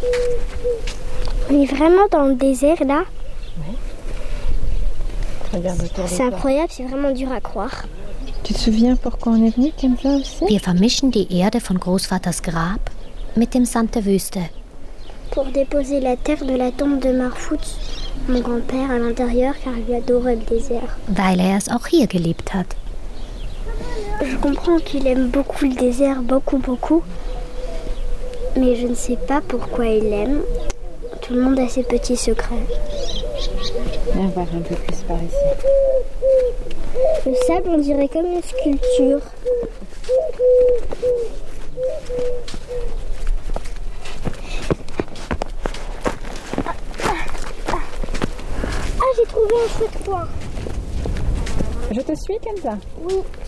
On est vraiment dans le désert là. Oui. Regarde autour de C'est toi. incroyable, c'est vraiment dur à croire. Tu te souviens pourquoi on est venu, Kenza, aussi? Wir vermischen die Erde von Großvaters Grab mit dem Sand der Wüste. Pour déposer la terre de la tombe de Marfout, mon grand-père, à l'intérieur car il adorait le désert. Weil es auch hier gelebt hat. Je comprends qu'il aime beaucoup le désert, beaucoup. Mais je ne sais pas pourquoi il l'aime. Tout le monde a ses petits secrets. Viens voir un peu plus par ici. Le sable, on dirait comme une sculpture. Ah, j'ai trouvé un feu de foin. Je te suis, Kenza? Oui.